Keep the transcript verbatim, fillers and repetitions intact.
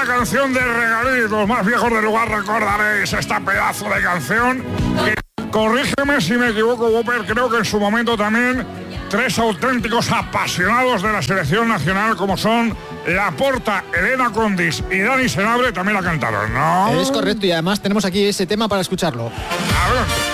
canción de Regaliz. Los más viejos del lugar recordaréis esta pedazo de canción. Que, corrígeme si me equivoco, Whopper, creo que en su momento también tres auténticos apasionados de la selección nacional como son Laporta, Elena Condis y Dani Senabre también la cantaron, ¿no? Es correcto, y además tenemos aquí ese tema para escucharlo. Adelante.